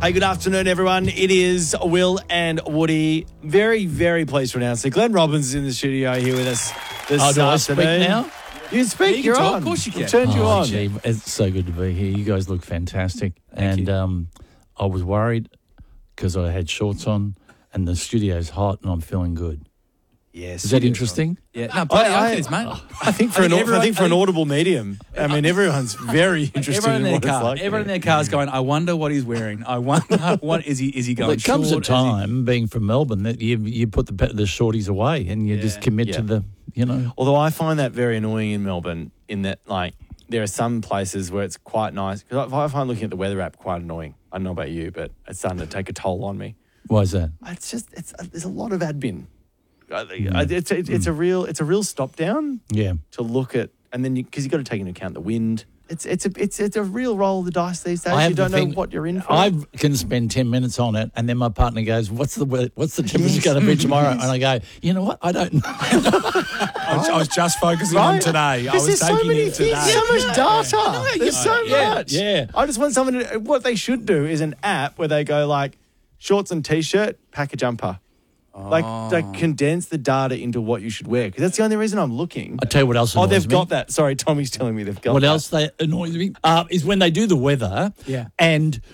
Hey, good afternoon, everyone. It is Will and Woody. Very, very pleased to announce that Glenn Robbins is in the studio here with us this do I afternoon. speak now? You can speak. Yeah, you You're can talk. on. Of course you can. We've turned you on. Gee, it's so good to be here. You guys look fantastic. Thank and I was worried because I had shorts on and the studio's hot and I'm feeling good. Yes. Is that interesting? Yeah, no, bloody hell it is, mate. I think for an audible medium. I mean, everyone's very interested Everyone in in their what it's car, like. everyone in their car is going, I wonder what he's wearing. I wonder what is he going Well, there comes a short? Is he- time, being from Melbourne, that you put the shorties away and you just commit to the, Although I find that very annoying in Melbourne, in that, like, there are some places where it's quite nice. Because I find looking at the weather app quite annoying. I don't know about you, but it's starting to take a toll on me. Why is that? It's just there's a lot of admin. It's a real stop down Yeah. to look at, and then because you got to take into account the wind. It's a real roll of the dice these days. You don't know what you're in for. I can spend 10 minutes on it, and then my partner goes, "What's the temperature going to be tomorrow?" And I go, "You know what? I don't know." I was just focusing on today. I Because was there's so taking many it things, today. so much data. There's so much. Yeah. I just want someone to. What they should do is an app where they go like shorts and t-shirt, pack a jumper. Like condense the data into what you should wear, because that's the only reason I'm looking. I tell you what else annoys they've me. got that. Sorry, Tommy's telling me they've got What that. else annoys me is when they do the weather Yeah. and